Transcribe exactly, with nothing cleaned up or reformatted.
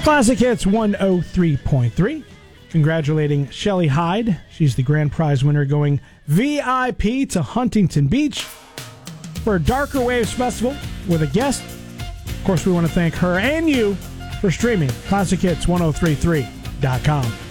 Classic Hits one oh three point three. Congratulating Shelly Hyde. She's the grand prize winner going V I P to Huntington Beach for a Darker Waves Festival with a guest. Of course, we want to thank her and you for streaming classic hits ten thirty-three dot com.